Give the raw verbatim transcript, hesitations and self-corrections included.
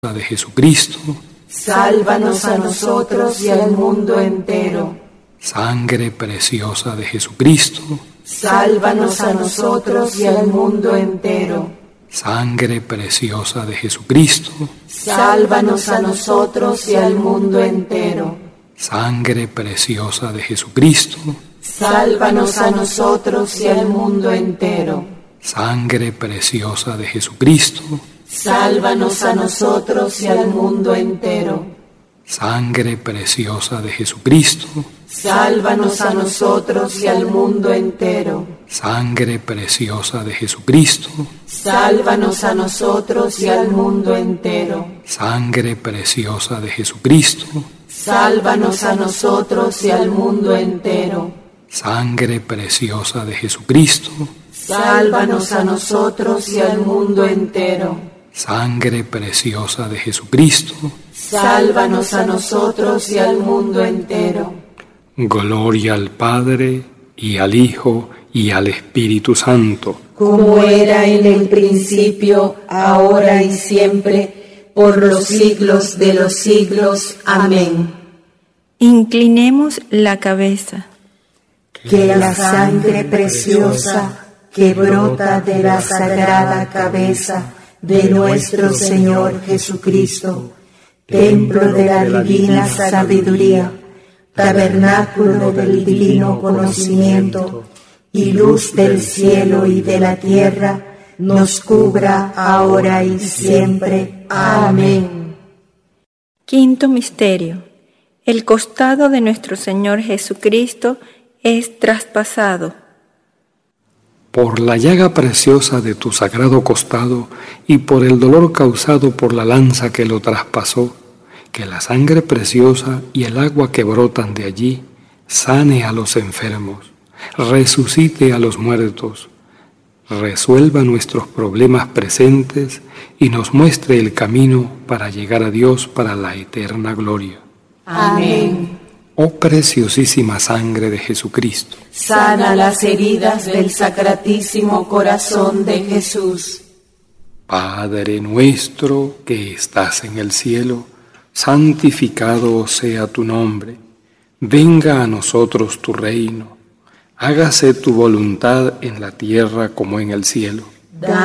de Jesucristo, sálvanos a nosotros y al mundo entero. Sangre preciosa de Jesucristo, sálvanos a nosotros y al mundo entero. Sangre preciosa de Jesucristo, sálvanos a nosotros y al mundo entero. Sangre preciosa de Jesucristo, sálvanos a nosotros y al mundo entero. Sangre preciosa de Jesucristo, sálvanos a nosotros y al mundo entero. Sangre preciosa de Jesucristo, sálvanos a nosotros y al mundo entero. Sangre preciosa de Jesucristo, sálvanos a nosotros y al mundo entero. Sangre preciosa de Jesucristo, sálvanos a nosotros y al mundo entero. Sangre preciosa de Jesucristo, sálvanos a nosotros y al mundo entero. Sangre preciosa de Jesucristo, sálvanos a nosotros y al mundo entero. Gloria al Padre, y al Hijo, y al Espíritu Santo, como era en el principio, ahora y siempre, por los siglos de los siglos. Amén. Inclinemos la cabeza. Que la sangre preciosa que brota de la sagrada cabeza de nuestro Señor Jesucristo, templo de la divina sabiduría, tabernáculo del divino conocimiento y luz del cielo y de la tierra, nos cubra ahora y siempre. Amén. Quinto misterio. El costado de nuestro Señor Jesucristo es traspasado. Por la llaga preciosa de tu sagrado costado y por el dolor causado por la lanza que lo traspasó, que la sangre preciosa y el agua que brotan de allí sane a los enfermos, resucite a los muertos, resuelva nuestros problemas presentes y nos muestre el camino para llegar a Dios para la eterna gloria. Amén. Oh preciosísima sangre de Jesucristo, sana las heridas del sacratísimo corazón de Jesús. Padre nuestro que estás en el cielo, santificado sea tu nombre. Venga a nosotros tu reino. Hágase tu voluntad en la tierra como en el cielo.